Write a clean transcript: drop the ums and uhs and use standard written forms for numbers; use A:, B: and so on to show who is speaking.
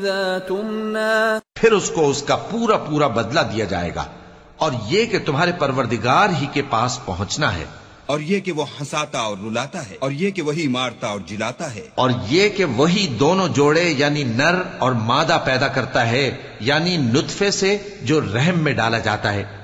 A: फिर उसको उसका पूरा पूरा बदला दिया जाएगा। और ये कि तुम्हारे परवरदिगार ही के पास पहुंचना है,
B: और ये कि वो हंसाता और रुलाता है, और ये कि वही मारता और जिलाता है,
A: और ये कि वही दोनों जोड़े यानी नर और मादा पैदा करता है, यानी नुत्फे से जो रहम में डाला जाता है,